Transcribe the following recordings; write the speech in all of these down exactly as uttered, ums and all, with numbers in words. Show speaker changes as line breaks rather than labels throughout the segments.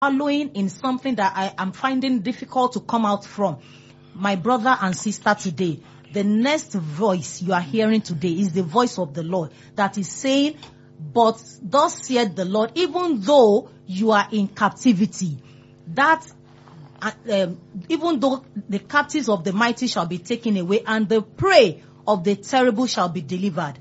wallowing in something that I am finding difficult to come out from, my brother and sister today, the next voice you are hearing today is the voice of the Lord that is saying, but thus saith the Lord, even though you are in captivity, that uh, um, even though the captives of the mighty shall be taken away and the prey of the terrible shall be delivered.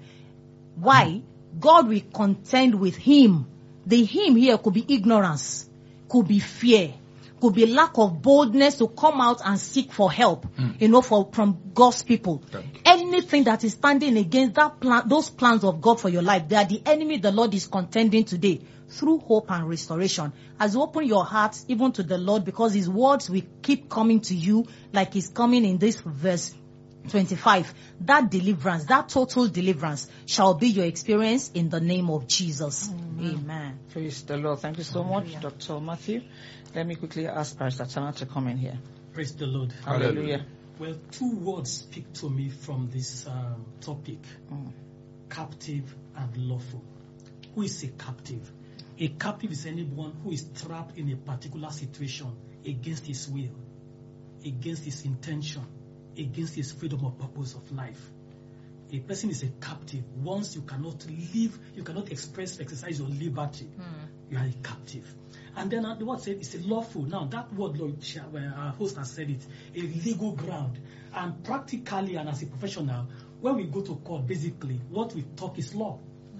Why? God will contend with him. The him here could be ignorance, could be fear, could be lack of boldness to come out and seek for help, mm. you know, for from God's people. Anything that is standing against that plan, those plans of God for your life, they are the enemy the Lord is contending today through hope and restoration. As you open your hearts even to the Lord, because his words will keep coming to you like he's coming in this verse twenty-five. That deliverance, that total deliverance shall be your experience in the name of Jesus. Amen. Amen.
Praise the Lord. Thank you so much, Doctor Matthew. Let me quickly ask Pastor Tana to come in here.
Praise the Lord.
Hallelujah.
Well, two words speak to me from this um, topic. Mm. Captive and lawful. Who is a captive? A captive is anyone who is trapped in a particular situation against his will, against his intention, against his freedom or purpose of life. A person is a captive. Once you cannot live, you cannot express, exercise your liberty, mm. you are a captive. And then uh, the word said it's a lawful. Now that word, Lord, our host has said it, a legal ground. And practically and as a professional, when we go to court, basically, what we talk is law.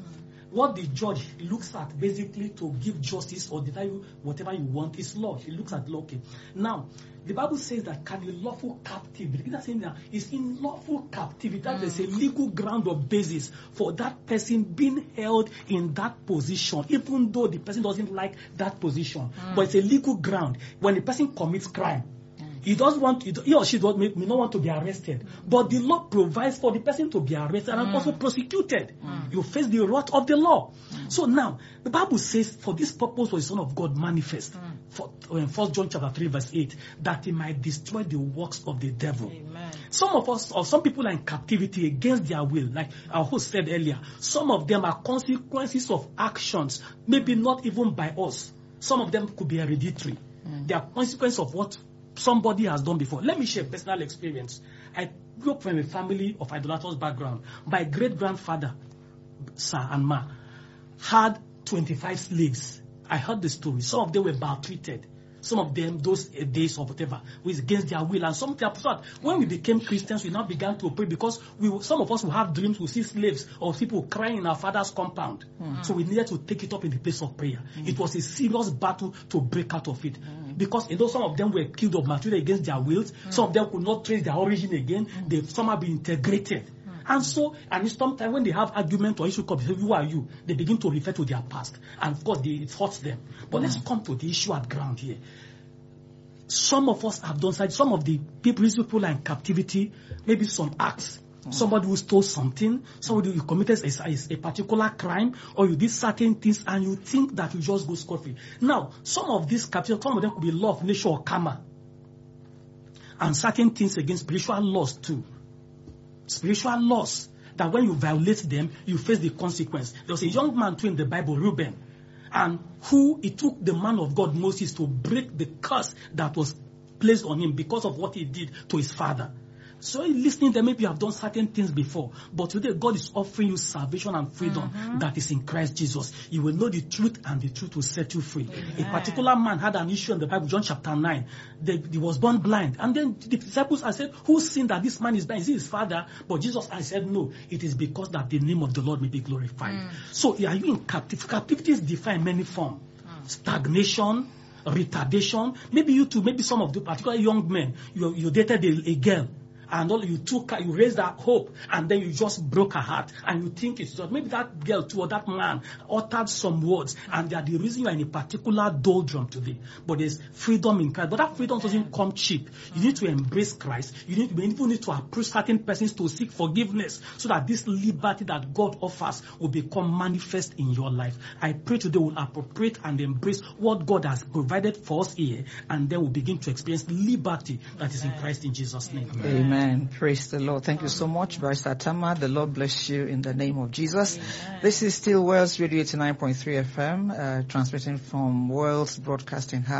What the judge looks at basically to give justice or deny you whatever you want is law. He looks at law. Okay. Now, the Bible says that can a lawful captivity, that's saying that is in lawful captivity, that mm. there's a legal ground or basis for that person being held in that position, even though the person doesn't like that position. Mm. But it's a legal ground. When a person commits crime, he doesn't want, he or she does, may, may not want to be arrested. But the law provides for the person to be arrested mm. and also prosecuted. Mm. You face the wrath of the law. Mm. So now, the Bible says, for this purpose was the Son of God manifest. Mm. For, in First John chapter three verse eight, that he might destroy the works of the devil.
Amen.
Some of us, or some people are in captivity against their will. Like our host said earlier, some of them are consequences of actions, maybe not even by us. Some of them could be hereditary. Mm. They are consequences of what somebody has done before. Let me share personal experience. I grew up from a family of idolatrous background. My great-grandfather, sir and ma, had twenty-five slaves. I heard the story. Some of them were maltreated. Some of them, those days or whatever, was against their will. And some of them, when we became Christians, we now began to pray because we, some of us will have dreams, we see slaves or people crying in our father's compound. Mm. So we needed to take it up in the place of prayer. Mm. It was a serious battle to break out of it. Mm. Because you know, some of them were killed or maltreated against their wills. Mm. Some of them could not trace their origin again. Mm. They've somehow been integrated. And so, and sometimes when they have argument or issue, come, who are you? They begin to refer to their past. And of course, they, it hurts them. But mm. let's come to the issue at ground here. Some of us have done such. Some of the people, these people are in captivity, maybe some acts. Mm. Somebody who stole something, somebody who committed a, a, a particular crime, or you did certain things, and you think that you just go scot-free. Now, some of these captivity, some of them could be law of nature or karma. And certain things against spiritual laws too. Spiritual laws, that when you violate them, you face the consequence. There was a young man too in the Bible, Reuben, and who it took the man of God, Moses, to break the curse that was placed on him because of what he did to his father. So listening to maybe you have done certain things before, but today God is offering you salvation and freedom mm-hmm. that is in Christ Jesus. You will know the truth and the truth will set you free. Amen. A particular man had an issue in the Bible, John chapter nine. They, he was born blind. And then the disciples I said, who sinned that this man is blind? Is it his father? But Jesus I said, no, it is because that the name of the Lord may be glorified. Mm. So are you in captivity? Captivity is defined in many forms. Mm. Stagnation, retardation. Maybe you too, maybe some of the particular young men, you, you dated a, a girl. And all you took, you raised that hope, and then you just broke her heart, and you think it's just maybe that girl too or that man uttered some words, and they are the reason you are in a particular doldrum today. But there's freedom in Christ. But that freedom doesn't come cheap. You need to embrace Christ. You need to even need to approach certain persons to seek forgiveness, so that this liberty that God offers will become manifest in your life. I pray today we'll appropriate and embrace what God has provided for us here, and then we'll begin to experience liberty that is in Christ in Jesus' name.
Amen. Amen. Praise the Lord. Thank you so much, Barrister Tama. The Lord bless you in the name of Jesus. Amen. This is still World's Radio eighty-nine point three F M, uh, transmitting from World's Broadcasting House.